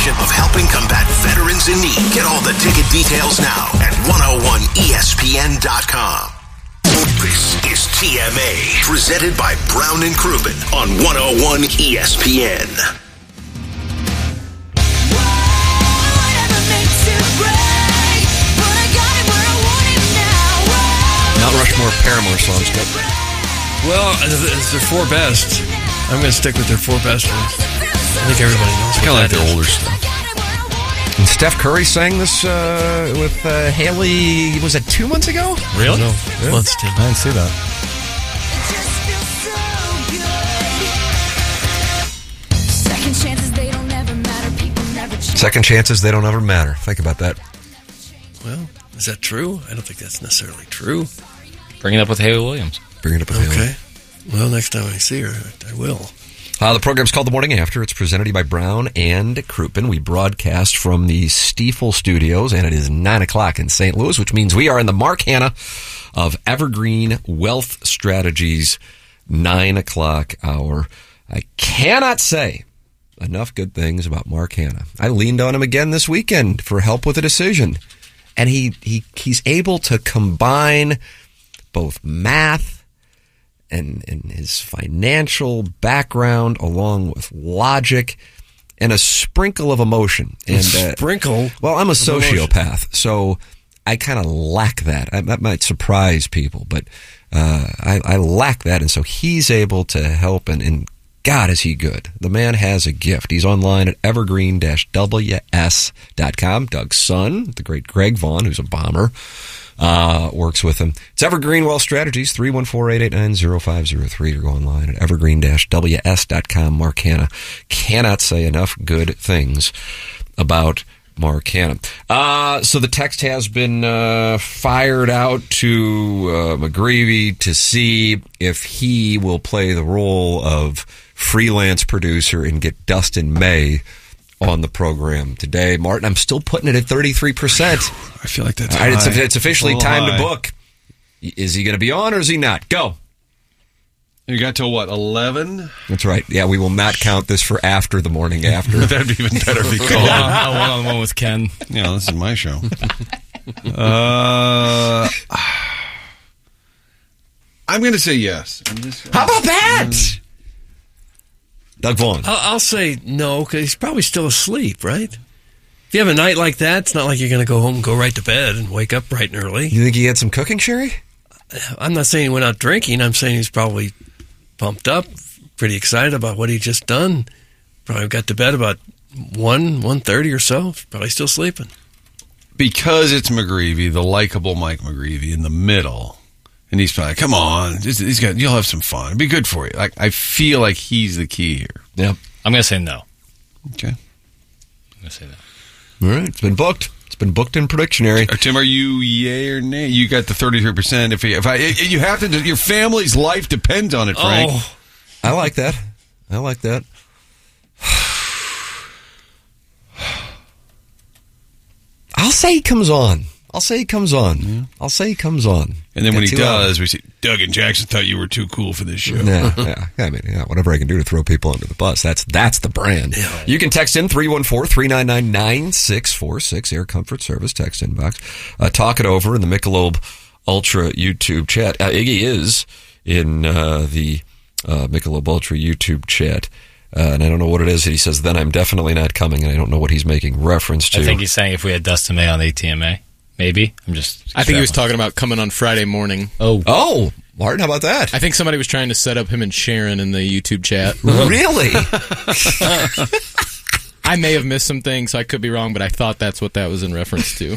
tradition of helping combat veterans in need. Get all the ticket details now at 101ESPN.com. This is TMA, presented by Brown and Crouppen on 101 ESPN. Mount Rushmore Paramore songs, but well, it's their four best. I'm going to stick with their four best ones. I think everybody knows. Kind of like their older stuff. And Steph Curry sang this with Haley, was it 2 months ago? Really? No, yeah. Months, I didn't see that. Second chances, they don't ever matter. People never change. Second chances, they don't ever matter. Think about that. Well, is that true? I don't think that's necessarily true. Bring it up with Haley Williams. Bring it up with Haley. Okay. Well, next time I see her, I will. The program's called The Morning After. It's presented to you by Brown and Crouppen. We broadcast from the Stiefel Studios, and it is 9 o'clock in St. Louis, which means we are in the Mark Hanna of Evergreen Wealth Strategies 9 o'clock hour. I cannot say enough good things about Mark Hanna. I leaned on him again this weekend for help with a decision, and he's able to combine both math and his financial background, along with logic and a sprinkle of emotion. And sprinkle? Well, I'm a sociopath, so I kind of lack that. That might surprise people, but I lack that, and so he's able to help, and God, is he good. The man has a gift. He's online at evergreen-ws.com. Doug's son, the great Greg Vaughn, who's a bomber, works with him. It's Evergreen Wealth Strategies, 314-889-0503, or go online at evergreen-ws.com. Mark Hanna cannot say enough good things about Mark Hanna. So the text has been fired out to McGreevy to see if he will play the role of freelance producer and get Dustin May on the program today. Martin, I'm still putting it at 33%. I feel like that's all right, high. it's officially time to book. Is he going to be on or is he not? Go. You got till what, 11? That's right. Yeah, we will not count this for after the morning after. That'd be even better if he called. A one-on-one with Ken. Yeah, this is my show. I'm going to say yes. How about that? Doug Vaughn. I'll say no, because he's probably still asleep, right? If you have a night like that, it's not like you're going to go home and go right to bed and wake up bright and early. You think he had some cooking, Sherry? I'm not saying he went out drinking. I'm saying he's probably pumped up, pretty excited about what he just done. Probably got to bed about 1:30 or so. Probably still sleeping. Because it's McGreevy, the likable Mike McGreevy in the middle. And he's probably, come on, you'll have some fun. It'd be good for you. Like, I feel like he's the key here. Yeah. I'm going to say no. Okay. I'm going to say that. All right. It's been booked. It's been booked in Predictionary. Tim, are you yay or nay? You got the 33%. If you have to, your family's life depends on it, Frank. Oh, I like that. I'll say he comes on. Yeah. I'll say he comes on. And then when he does, we say, Doug and Jackson thought you were too cool for this show. Yeah. I mean, whatever I can do to throw people under the bus. That's the brand. Yeah. You can text in 314-399-9646, Air Comfort Service text inbox. Talk it over in the Michelob Ultra YouTube chat. Iggy is in the Michelob Ultra YouTube chat. And I don't know what it is. He says, then I'm definitely not coming, and I don't know what he's making reference to. I think he's saying if we had Dustin May on ATMA. Maybe. I think he was talking about coming on Friday morning. Oh, Martin, how about that? I think somebody was trying to set up him and Sharon in the YouTube chat. Really? I may have missed some things, so I could be wrong, but I thought that's what that was in reference to.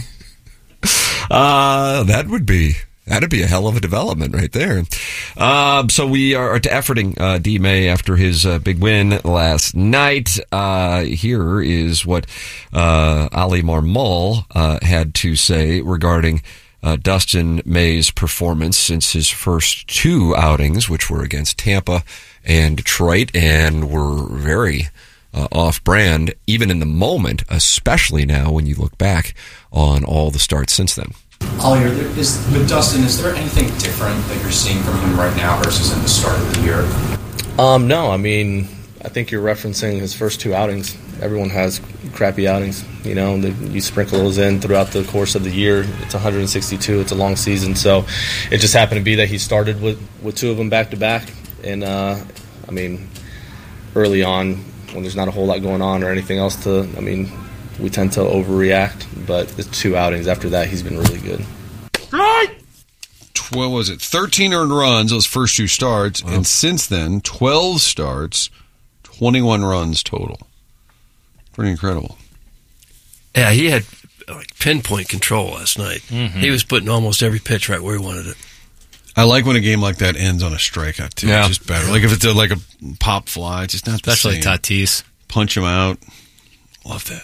That'd be a hell of a development right there. So we are efforting D. May after his big win last night. Here is what Ali Marmol had to say regarding Dustin May's performance since his first two outings, which were against Tampa and Detroit, and were very off-brand, even in the moment, especially now when you look back on all the starts since then. Ollie, with Dustin, is there anything different that you're seeing from him right now versus in the start of the year? No, I mean, I think you're referencing his first 2 outings. Everyone has crappy outings. You know, you sprinkle those in throughout the course of the year. It's 162. It's a long season. So it just happened to be that he started with 2 of them back-to-back. And, I mean, early on, when there's not a whole lot going on or anything else we tend to overreact. But it's 2 outings. After that, he's been really good. What was it? 13 earned runs those first 2 starts, and since then, 12 starts, 21 runs total. Pretty incredible. Yeah, he had pinpoint control last night. Mm-hmm. He was putting almost every pitch right where he wanted it. I like when a game like that ends on a strikeout, too. Yeah. It's just better. Like if it's like a pop fly, it's just not especially the same. Tatis. Punch him out. Love that.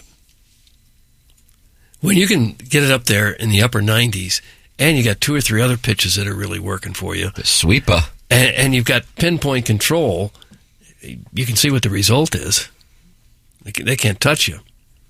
When you can get it up there in the upper 90s, and you got 2 or 3 other pitches that are really working for you. The sweeper. And you've got pinpoint control. You can see what the result is. They can't touch you.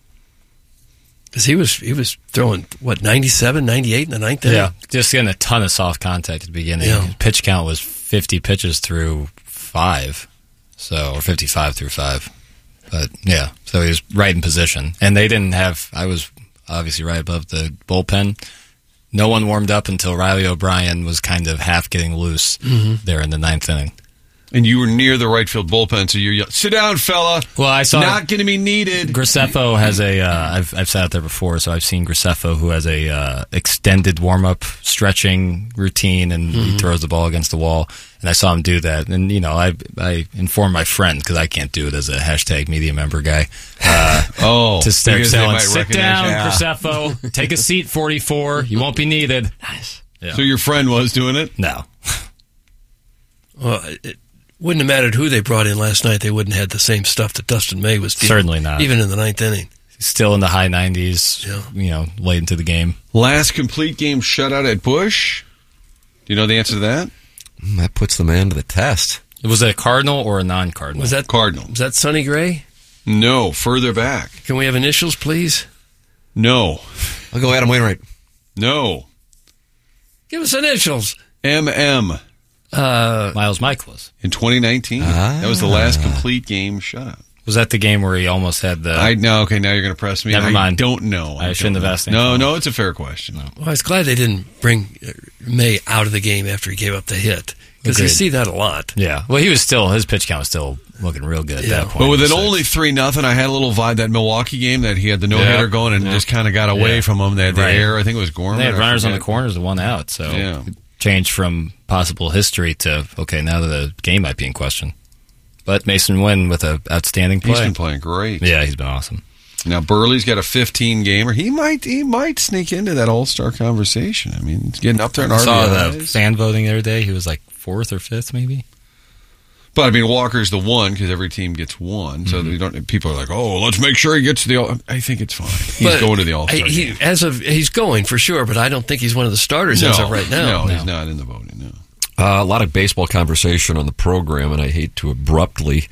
Because he was throwing, 97, 98 in the ninth inning? Yeah, just getting a ton of soft contact at the beginning. Yeah. His pitch count was 50 pitches through 5, or 55 through 5. But, yeah, so he was right in position. And they didn't have, I was obviously right above the bullpen. No one warmed up until Riley O'Brien was kind of half getting loose there in the 9th inning. And you were near the right field bullpen, so you're sit down, fella. Well, I saw not going to be needed. Graceffo has a. I've sat out there before, so I've seen Graceffo who has a extended warm up stretching routine, and he throws the ball against the wall. And I saw him do that, and I informed my friend because I can't do it as a hashtag media member guy. To start because they telling, might sit recognize down, you. Graceffo, take a seat, 44. You won't be needed. Nice. Yeah. So your friend was doing it? No. Well, it wouldn't have mattered who they brought in last night. They wouldn't have had the same stuff that Dustin May was dealing. Certainly not. Even in the 9th inning. Still in the high 90s, late into the game. Last complete game shutout at Busch. Do you know the answer to that? That puts the man to the test. Was it a Cardinal or a non-Cardinal? Was that Cardinal? Was that Sonny Gray? No, further back. Can we have initials, please? No. I'll go Adam Wainwright. No. Give us initials. MM. Miles Michaelis. In 2019. That was the last complete game shutout. Was that the game where he almost had the... Okay, now you're going to press me. Never mind. I don't know. I shouldn't have asked him. No, it's a fair question. No. Well, I was glad they didn't bring May out of the game after he gave up the hit. Because you see that a lot. Yeah. Well, his pitch count was still looking real good at that point. But with it only 3-0, I had a little vibe that Milwaukee game that he had the no-hitter going and just kind of got away from him. They had the air. I think it was Gorman. They had runners on the corners and 1 out. So it changed from possible history to, okay, now the game might be in question. But Mason Wynn with an outstanding play. He's been playing great. Yeah, he's been awesome. Now Burley's got a 15-gamer. He might sneak into that All-Star conversation. I mean, he's getting up there in RBIs. I saw the fan voting the other day. He was like 4th or 5th, maybe. But I mean, Walker's the one because every team gets one. So they don't. People are like, "Oh, let's make sure he gets to the." I think it's fine. He's going to the All-Star game. He's going for sure, but I don't think he's one of the starters as of right now. No, he's not in the voting. No. A lot of baseball conversation on the program, and I hate to abruptly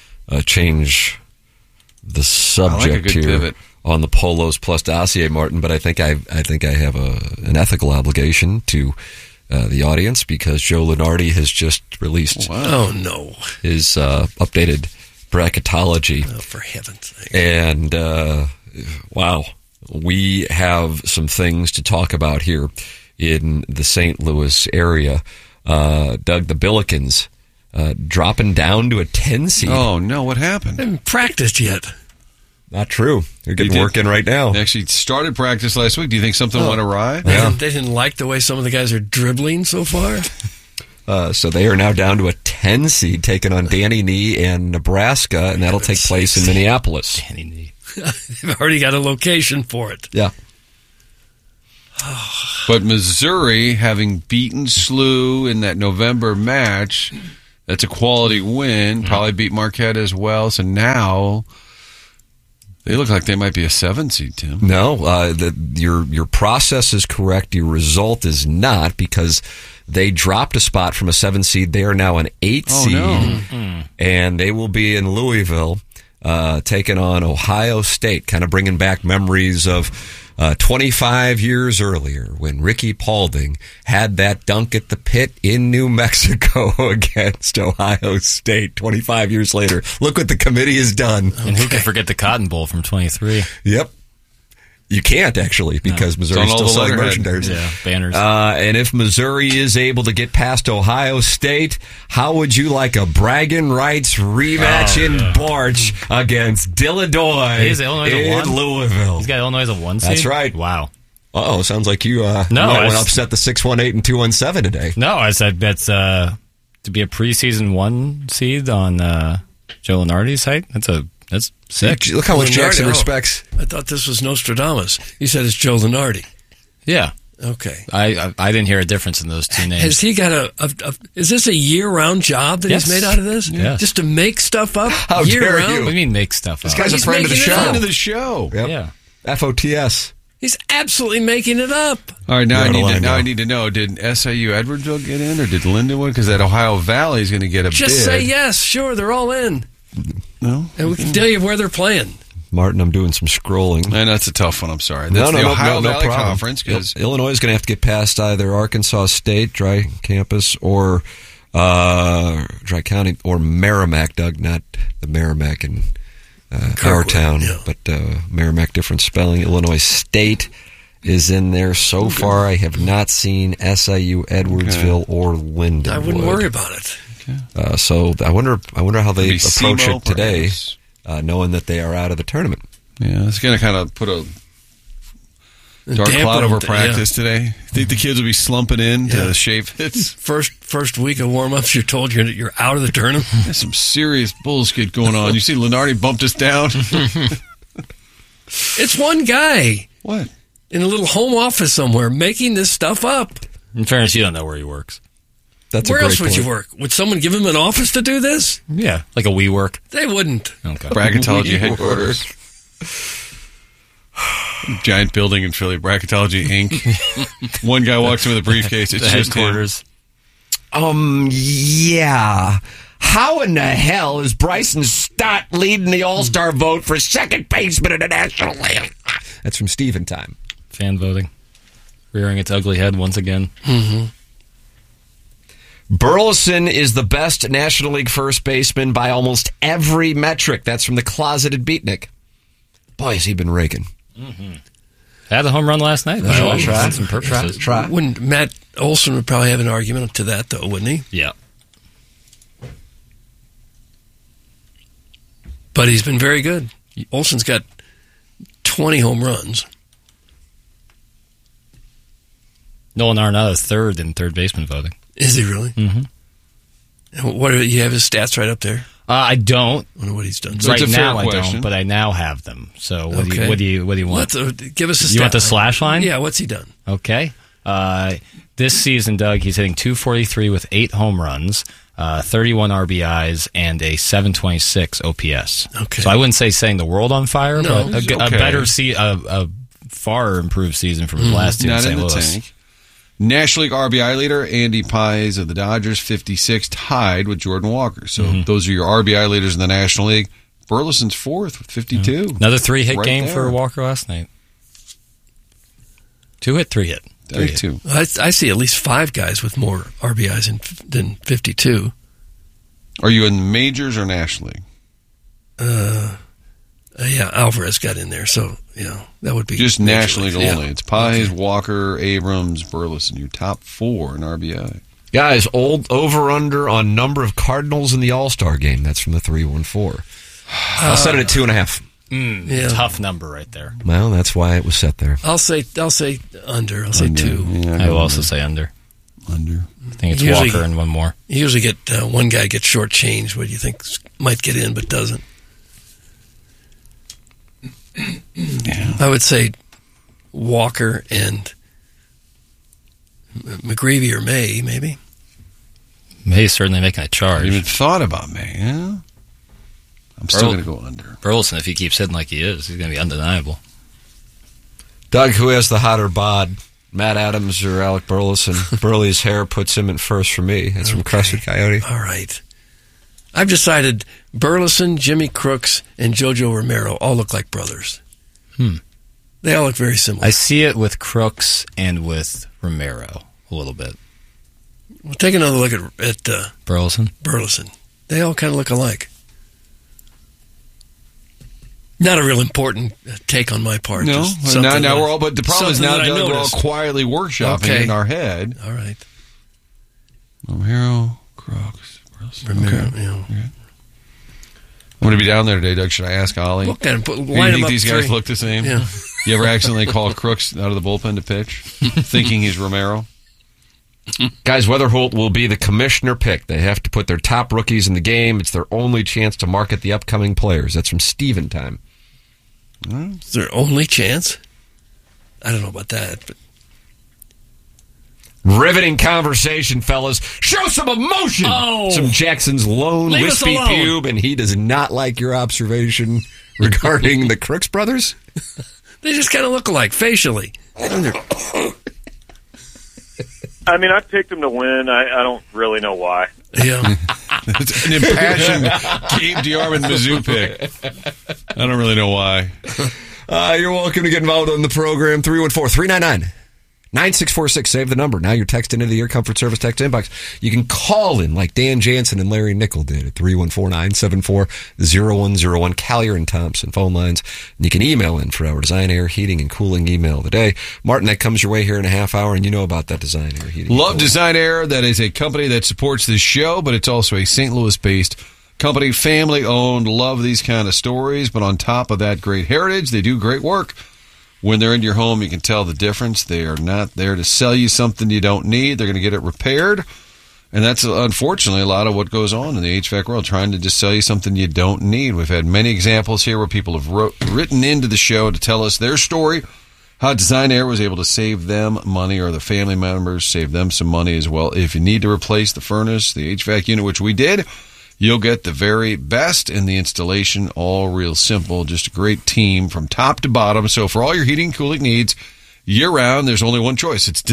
change the subject here pivot on the Polos plus dossier, Martin. But I think I have an ethical obligation to the audience because Joe Lunardi has just released. Oh no! His updated bracketology. Oh, for heaven's sake! And wow, we have some things to talk about here in the St. Louis area. Doug, the Billikens dropping down to a 10 seed. Oh, no, what happened? They haven't practiced yet. Not true. They're getting work in right now. They actually started practice last week. Do you think something went awry? They didn't like the way some of the guys are dribbling so far? So they are now down to a 10 seed, taking on Danny Nee and Nebraska, and that'll take place in Minneapolis. Danny Nee. They've already got a location for it. Yeah. But Missouri, having beaten SLU in that November match, that's a quality win. Probably beat Marquette as well. So now they look like they might be a 7 seed, Tim. No, your process is correct. Your result is not because they dropped a spot from a 7 seed. They are now an 8 seed, and they will be in Louisville taking on Ohio State, kind of bringing back memories of 25 years earlier when Ricky Paulding had that dunk at the pit in New Mexico against Ohio State 25 years later. Look what the committee has done. And who can forget the Cotton Bowl from 23? Yep. You can't, actually, because Missouri's still selling merchandise. Yeah, banners. And if Missouri is able to get past Ohio State, how would you like a bragging rights rematch in Barch against Illinois in Louisville? He's got Illinois as a 1 seed? That's right. Wow. Uh-oh, sounds like you might want to upset the 618 and 217 today. No, I said that's to be a preseason 1 seed on Joe Lunardi's site. That's sick. Look how much Jackson respects. I thought this was Nostradamus. You said it's Joe Lunardi. Yeah. Okay. I didn't hear a difference in those two names. Has he got is this a year-round job that he's made out of this? Yes. Just to make stuff up How year-round? dare you? What do you mean make stuff up? This guy's a friend of the show. Friend of the show. Yep. Yeah. FOTS. He's absolutely making it up. All right, now You're I need to know, did SIU Edwardsville get in, or did Lindenwood? Because that Ohio Valley is going to get a bid. Just say yes. Sure, they're all in. No? And we can tell you where they're playing. Martin, I'm doing some scrolling. And that's a tough one, I'm sorry. That's the Ohio Valley problem. Conference. Cause Illinois is going to have to get past either Arkansas State, Dry Campus, or Dry County, or Merrimack, Doug, not the Merrimack in our town, but Merrimack, different spelling. Illinois State is in there. So far, I have not seen SIU Edwardsville or Lindenwood. I wouldn't worry about it. So I wonder how they approach SEMO, it today, perhaps. knowing that they are out of the tournament. Yeah, it's going to kind of put a dark cloud over practice today. Think the kids will be slumping in to shape hits? First week of warm-ups, you're told you're out of the tournament? There's some serious bullshit going on. You see Lunardi bumped us down? It's one guy. What? In a little home office somewhere making this stuff up. In fairness, you don't know where he works. That's where a great else would point. you work? Would someone give him an office to do this? Yeah, like a WeWork. They wouldn't. Okay. Bracketology headquarters. Giant building in Philly, Bracketology Inc. One guy walks in with a briefcase. It's The just headquarters. Yeah. How in the hell is Bryson Stott leading the All-Star vote for second baseman in the National League? That's from Steven time. Fan voting. Rearing its ugly head once again. Mm-hmm. Burleson is the best National League first baseman by almost every metric. That's from the Closeted Beatnik. Boy, has he been raking. Mm-hmm. Had a home run last night. Some purposes. Try. Wouldn't Matt Olson would probably have an argument to that, though, wouldn't he? Yeah. But he's been very good. Olson's got 20 home runs. Nolan Arenado is third in third baseman voting. Is he really? Mm-hmm. And what you have his stats right up there? I don't. I wonder what he's done. Right That's a now, fair I question. don't, but I now have them. So what Okay. do you want? Give us a stat. You want the slash line? Yeah, what's he done? Okay. This season, Doug, he's hitting .243 with 8 home runs, 31 RBIs, and a .726 OPS. Okay. So I wouldn't say setting the world on fire, No. but a Okay. better a far improved season from his last two in Not St. in the Louis. tank. National League RBI leader, Andy Pies of the Dodgers, 56, tied with Jordan Walker. So those are your RBI leaders in the National League. Burleson's fourth with 52. Another 3-hit Right game there. for Walker last night. 2-hit, 3-hit. 32. I see at least 5 guys with more RBIs than 52. Are you in majors or National League? Yeah, Alvarez got in there, so that would be Just Major National League League. only. Yeah. It's Pies, Walker, Abrams, Burleson. Your top 4 in RBI. Guys, over-under on number of Cardinals in the All-Star game. That's from the 314. I'll set it at 2.5. Yeah. Tough number right there. Well, that's why it was set there. I'll say under. I'll say Under. 2. Yeah, I will also say under. under. I think it's Usually- Walker and one more. You usually get one guy gets shortchanged. What do you think might get in but doesn't? Yeah. I would say Walker and McGreevy or May, maybe. May's certainly making a I charge. even thought about May. Yeah. I'm still going to go under. Burleson, if he keeps hitting like he is, he's going to be undeniable. Doug, who has the hotter bod? Matt Adams or Alec Burleson? Burley's hair puts him in first for me. That's from Crescent Coyote. All right. I've decided Burleson, Jimmy Crooks, and JoJo Romero all look like brothers. They all look very similar. I see it with Crooks and with Romero a little bit. Well, take another look at Burleson. They all kind of look alike. Not a real important take on my part. No, just now something we're all. But the problem is something now, that I Doug, we're all noticed. quietly workshopping in our head. All right. Romero, Crooks, Romero, okay. yeah. I'm going to be down there today, Doug. Should I ask Ollie? Look at him. Do you Line think them these up guys three. look the same? Yeah. You ever accidentally call Crooks out of the bullpen to pitch, thinking he's Romero? Guys, Weatherholt will be the commissioner pick. They have to put their top rookies in the game. It's their only chance to market the upcoming players. That's from Steven time. It's their only chance? I don't know about that, but Riveting conversation, fellas. Show some emotion. Oh. Some Jackson's lone Leave us wispy alone. pube, and he does not like your observation regarding the Crooks brothers. they just kind of look alike facially. I mean, I picked them to win. I don't really know why. Yeah. It's an impassioned Gabe DeArmond Mizzou pick. I don't really know why. You're welcome to get involved in the program. 314-399-9646. Save the number. Now you're texting into the Air Comfort Service text inbox. You can call in like Dan Jansen and Larry Nickel did at 314-974-0101. Collier and Thompson phone lines. And you can email in for our Design Air Heating and Cooling email of the day. Martin, that comes your way here in a half hour, and you know about that Design Air Heating. Love Design Air. That is a company that supports this show, but it's also a St. Louis-based company, family-owned. Love these kind of stories, but on top of that great heritage, they do great work. When they're in your home, you can tell the difference. They are not there to sell you something you don't need. They're going to get it repaired. And that's, unfortunately, a lot of what goes on in the HVAC world, trying to just sell you something you don't need. We've had many examples here where people have written into the show to tell us their story, how Design Air was able to save them money, or the family members save them some money as well. If you need to replace the furnace, the HVAC unit, which we did, you'll get the very best in the installation, all real simple, just a great team from top to bottom. So for all your heating and cooling needs year-round, there's only one choice. It's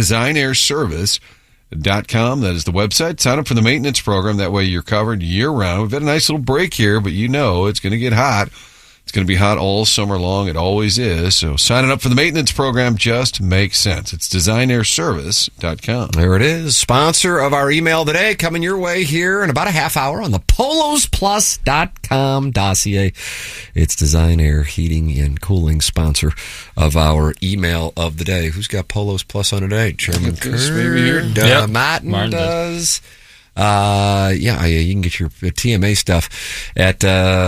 designairservice.com. That is the website. Sign up for the maintenance program. That way you're covered year-round. We've had a nice little break here, but you know it's going to get hot. It's going to be hot all summer long. It always is. So signing up for the maintenance program just makes sense. It's designairservice.com. There it is. Sponsor of our email today, coming your way here in about a half hour on the polosplus.com dossier. It's Design Air Heating and Cooling, sponsor of our email of the day. Who's got Polos Plus on today? Chairman This maybe here. Yep. Martin Martin does. You can get your TMA stuff at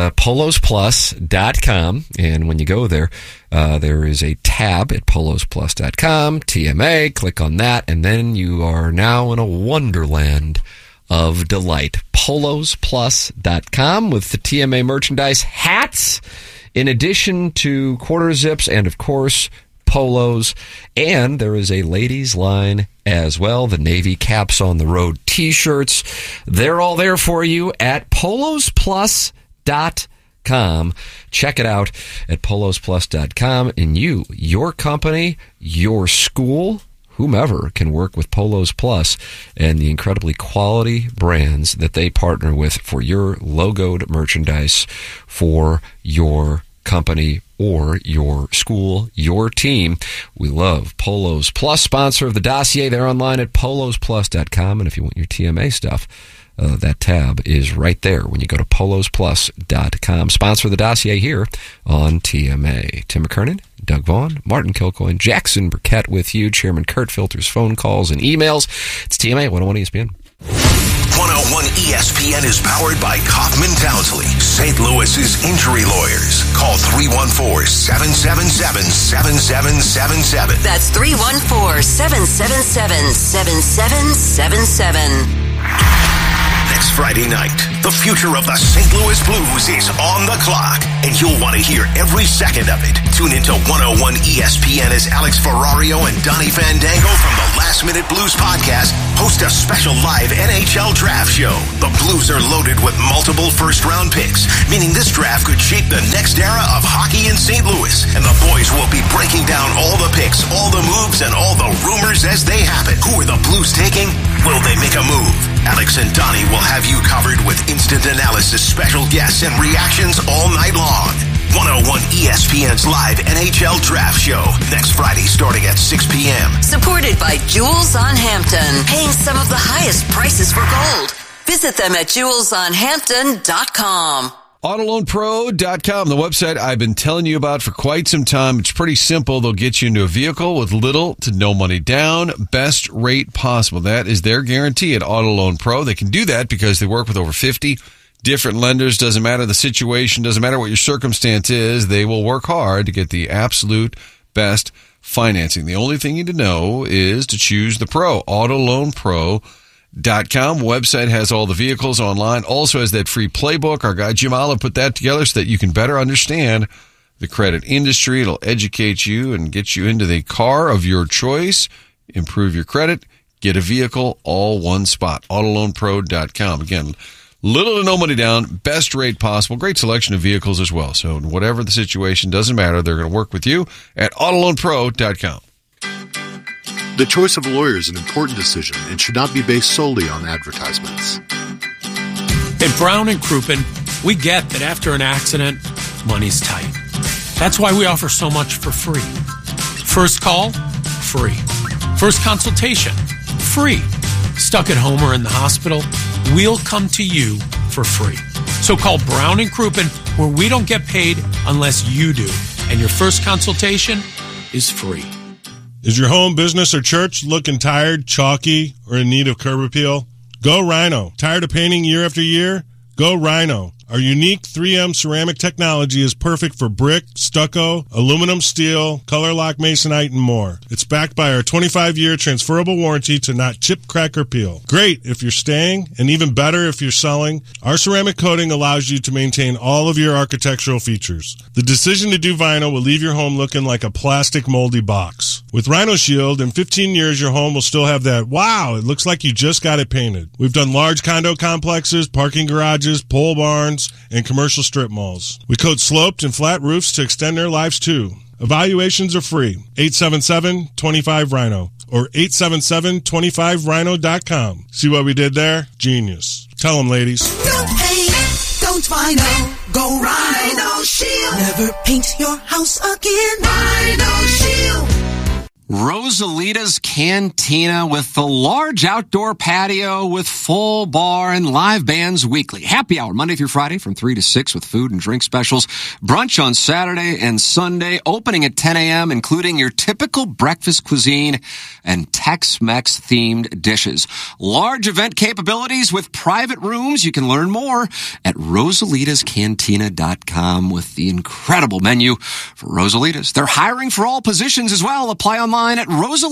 polosplus.com. And when you go there, there is a tab at polosplus.com, TMA. Click on that, and then you are now in a wonderland of delight. polosplus.com with the TMA merchandise, hats, in addition to quarter zips, and of course, polos, and there is a ladies line as well. The Navy Caps on the Road t-shirts. They're all there for you at polosplus.com. Check it out at polosplus.com, and you, your company, your school, whomever can work with Polos Plus and the incredibly quality brands that they partner with for your logoed merchandise for your company or your school, your team. We love Polos Plus, sponsor of the dossier. They're online at polosplus.com, and if you want your TMA stuff, that tab is right there when you go to polosplus.com. Sponsor of the dossier here on TMA. Tim McKernan, Doug Vaughn, Martin Kilcoyne, Jackson Burkett with you. Chairman Kurt filters phone calls and emails. It's TMA 101 ESPN. 101 ESPN is powered by Kaufman Townsley, St. Louis's injury lawyers. Call 314-777-7777. That's 314-777-7777. Next Friday night, the future of the St. Louis Blues is on the clock, and you'll want to hear every second of it. Tune into 101 ESPN as Alex Ferrario and Donnie Fandango from the Last Minute Blues podcast host a special live NHL draft show. The Blues are loaded with multiple first-round picks, meaning this draft could shape the next era of hockey in St. Louis, and the boys will be breaking down all the picks, all the moves, and all the rumors as they happen. Who are the Blues taking? Will they make a move? Alex and Donnie will have you covered with instant analysis, special guests, and reactions all night long. 101 ESPN's live NHL Draft Show next Friday starting at 6 p.m. Supported by Jewels on Hampton, paying some of the highest prices for gold. Visit them at jewelsonhampton.com. AutoLoanPro.com, the website I've been telling you about for quite some time. It's pretty simple. They'll get you into a vehicle with little to no money down, best rate possible. That is their guarantee at AutoLoan Pro. They can do that because they work with over 50 different lenders. Doesn't matter the situation, doesn't matter what your circumstance is. They will work hard to get the absolute best financing. The only thing you need to know is to choose the pro. AutoLoanPro.com. Website has all the vehicles online. Also has that free playbook. Our guy Jim Olive put that together so that you can better understand the credit industry. It'll educate you and get you into the car of your choice, improve your credit, get a vehicle, all one spot. AutoLoanPro.com. Again, little to no money down, best rate possible, great selection of vehicles as well. So whatever the situation, doesn't matter. They're going to work with you at AutoLoanPro.com. The choice of a lawyer is an important decision and should not be based solely on advertisements. At Brown & Crouppen, we get that after an accident, money's tight. That's why we offer so much for free. First call, free. First consultation, free. Stuck at home or in the hospital, we'll come to you for free. So call Brown & Crouppen, where we don't get paid unless you do. And your first consultation is free. Is your home, business, or church looking tired, chalky, or in need of curb appeal? Go Rhino. Tired of painting year after year? Go Rhino. Our unique 3M ceramic technology is perfect for brick, stucco, aluminum, steel, color lock, masonite, and more. It's backed by our 25-year transferable warranty to not chip, crack, or peel. Great if you're staying, and even better if you're selling. Our ceramic coating allows you to maintain all of your architectural features. The decision to do vinyl will leave your home looking like a plastic moldy box. With Rhino Shield, in 15 years, your home will still have that, wow, it looks like you just got it painted. We've done large condo complexes, parking garages, pole barns, and commercial strip malls. We coat sloped and flat roofs to extend their lives too. Evaluations are free. 877-25-RHINO or 877-25rhino.com. See what we did there? Genius. Tell them, ladies. Don't paint, don't vinyl. Go Rhino Shield. Never paint your house again. Rhino Shield. Rosalita's Cantina with the large outdoor patio with full bar and live bands weekly. Happy hour Monday through Friday from 3 to 6 with food and drink specials. Brunch on Saturday and Sunday, opening at 10 a.m., including your typical breakfast cuisine and Tex-Mex themed dishes. Large event capabilities with private rooms. You can learn more at rosalitascantina.com with the incredible menu for Rosalitas. They're hiring for all positions as well. Apply online at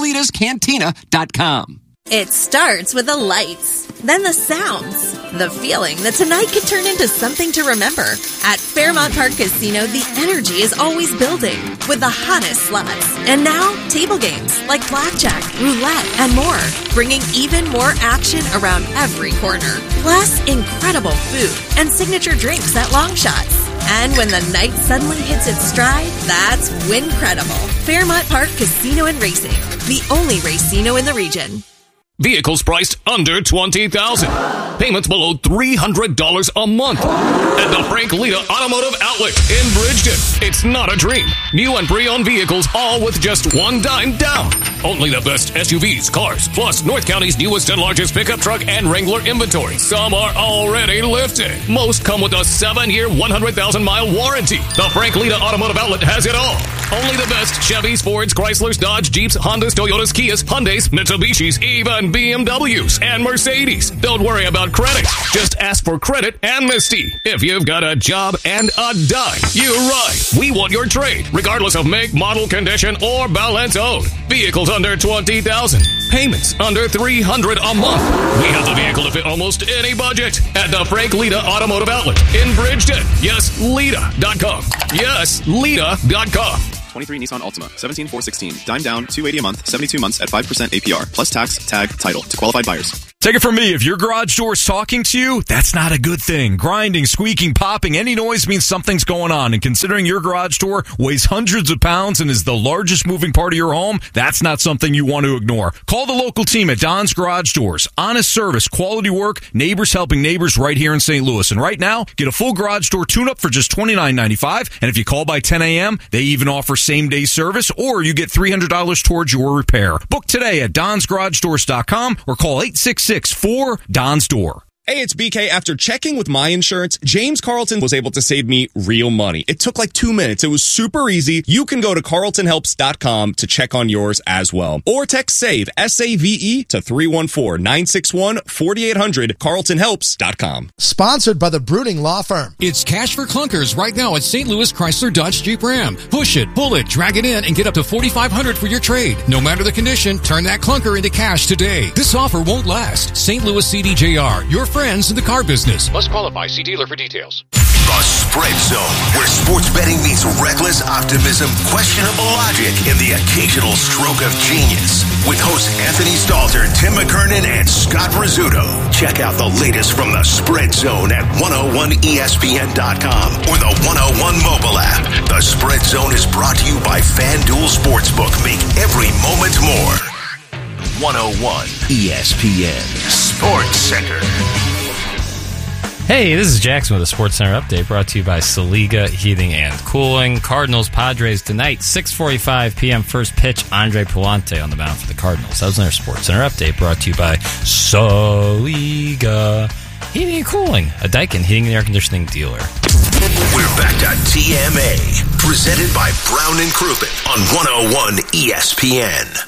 rosalitascantina.com. It starts with the lights, then the sounds, the feeling that tonight could turn into something to remember. At Fairmont Park Casino, the energy is always building with the hottest slots. And now, table games like blackjack, roulette, and more, bringing even more action around every corner. Plus, incredible food and signature drinks at Long Shots. And when the night suddenly hits its stride, that's Wincredible. Fairmont Park Casino and Racing, the only racino in the region. Vehicles priced under $20,000. Payments below $300 a month. At the Frank Lita Automotive Outlet in Bridgeton. It's not a dream. New and pre-owned vehicles, all with just $1 down. Only the best SUVs, cars, plus North County's newest and largest pickup truck and Wrangler inventory. Some are already lifted. Most come with a 7-year, 100,000-mile warranty. The Frank Lita Automotive Outlet has it all. Only the best Chevys, Fords, Chryslers, Dodge, Jeeps, Hondas, Toyotas, Kias, Hyundais, Mitsubishis, even BMWs and Mercedes. Don't worry about credit. Just ask for credit amnesty. If you've got a job and a dime, you're right. We want your trade, regardless of make, model, condition, or balance owed. Vehicles under $20,000. Payments under $300 a month. We have the vehicle to fit almost any budget. At the Frank Lita Automotive Outlet in Bridgeton. Yes, Lita.com. Yes, Lita.com. 23 Nissan Altima, 17,416. Dime down, $280 a month, 72 months at 5% APR, plus tax, tag, title to qualified buyers. Take it from me, if your garage door is talking to you, that's not a good thing. Grinding, squeaking, popping, any noise means something's going on. And considering your garage door weighs hundreds of pounds and is the largest moving part of your home, that's not something you want to ignore. Call the local team at Don's Garage Doors. Honest service, quality work, neighbors helping neighbors right here in St. Louis. And right now, get a full garage door tune-up for just $29.95. And if you call by 10 a.m., they even offer same-day service, or you get $300 towards your repair. Book today at donsgaragedoors.com or call 866-4-DON'S Door. Hey, it's BK. After checking with my insurance, James Carlton was able to save me real money. It took like 2 minutes. It was super easy. You can go to carltonhelps.com to check on yours as well. Or text SAVE, S-A-V-E, to 314-961-4800, carltonhelps.com. Sponsored by the Brooding Law Firm. It's cash for clunkers right now at St. Louis Chrysler Dodge Jeep Ram. Push it, pull it, drag it in, and get up to $4,500 for your trade. No matter the condition, turn that clunker into cash today. This offer won't last. St. Louis CDJR, your friends in the car business. Must qualify. See dealer for details. The Spread Zone, where sports betting meets reckless optimism, questionable logic, and the occasional stroke of genius. With hosts Anthony Stalter, Tim McKernan, and Scott Rizzuto. Check out the latest from the Spread Zone at 101ESPN.com or the 101 mobile app. The Spread Zone is brought to you by FanDuel Sportsbook. Make every moment more. 101 ESPN Sports Center. Hey, this is Jackson with a Sports Center update brought to you by Saliga Heating and Cooling. Cardinals Padres tonight, 6:45 p.m. first pitch. Andre Pallante on the mound for the Cardinals. That was their Sports Center update brought to you by Saliga Heating and Cooling, a Daikin heating and air conditioning dealer. We're back to TMA, presented by Brown and Crouppen on 101 ESPN.